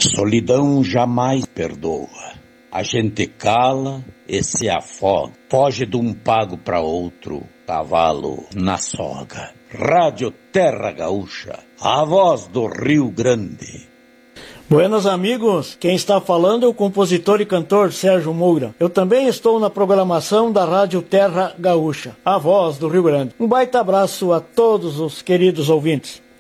Solidão jamais perdoa. A gente cala e se afoga. Foge de um pago para outro, cavalo na soga. Rádio Terra Gaúcha, a voz do Rio Grande. Buenas amigos, quem está falando é o compositor e cantor Sérgio Moura. Eu também estou na programação da Rádio Terra Gaúcha, a voz do Rio Grande. Um baita abraço a todos os queridos ouvintes.